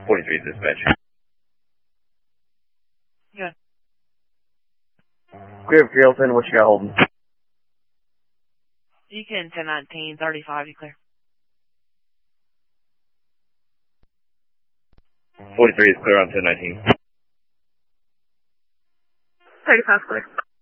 43 dispatch. Yeah. Clear for Carrollton, what you got holding? Deacon 1019, 35, you clear. 43 is clear on 1019. 35 clear.